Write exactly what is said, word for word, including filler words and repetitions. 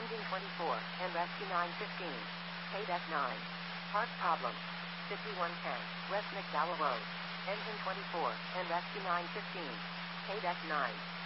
Engine twenty-four, and rescue nine fifteen. K D E C nine. Part problem. fifty-one ten, West McDowell Road. Engine twenty-four, and rescue nine fifteen. K D E C nine.